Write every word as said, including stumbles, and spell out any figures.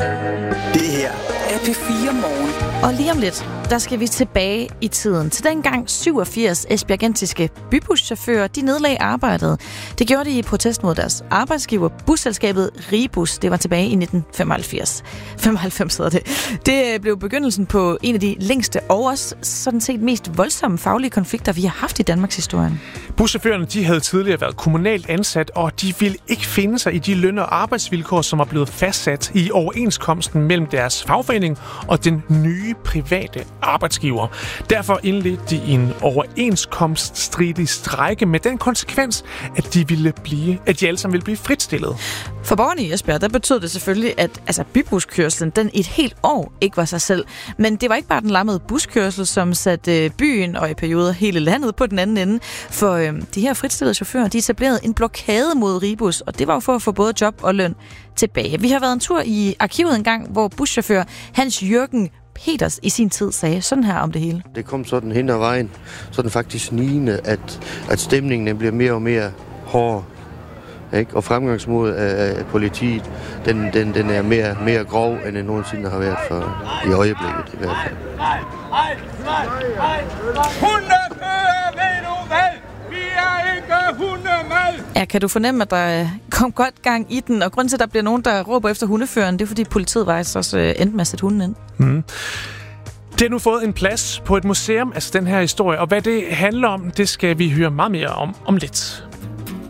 Det her er P fire Morgen. Og lige om lidt, der skal vi tilbage i tiden. Til dengang syvogfirs esbjergensiske bybuschauffører, de nedlagde arbejdet. Det gjorde de i protest mod deres arbejdsgiver, busselskabet Ribus. Det var tilbage i nitten femoghalvfjerds. femoghalvfems hedder det. Det blev begyndelsen på en af de længste og også sådan set mest voldsomme faglige konflikter, vi har haft i Danmarks historie. Buschaufførerne, de havde tidligere været kommunalt ansat, og de ville ikke finde sig i de løn- og arbejdsvilkår, som var blevet fastsat i overenskomsten mellem deres fagforening og den nye private arbejdsgiver. Derfor indledte de en overenskomststridig strejke med den konsekvens, at de ville blive, at de alle sammen ville blive fritstillet. For borgerne i Esbjerg, der betød det selvfølgelig, at altså, bybuskørslen den et helt år ikke var sig selv. Men det var ikke bare den lammede buskørsel, som satte byen og i perioder hele landet på den anden ende. For øh, de her fritstillede chauffører, de etablerede en blokade mod Ribus, og det var jo for at få både job og løn tilbage. Vi har været en tur i arkivet en gang, hvor buschauffør Hans Jørgen Peters i sin tid sagde sådan her om det hele. Det kom sådan hen ad vejen, sådan faktisk snigende, at, at stemningen bliver mere og mere hård. Ikke? Og fremgangsmåden af politiet, den, den, den er mere, mere grov, end den nogensinde har været for i øjeblikket i hvert fald. Hundefører, ved du hvad? Vi er ikke hundemad! Ja, kan du fornemme, at der kom godt gang i den? Og grunden til, at der bliver nogen, der råber efter hundeføreren, det er, fordi politiet faktisk også endte med at sætte hunden ind. Mm. Det har nu fået en plads på et museum, altså den her historie. Og hvad det handler om, det skal vi høre meget mere om om lidt.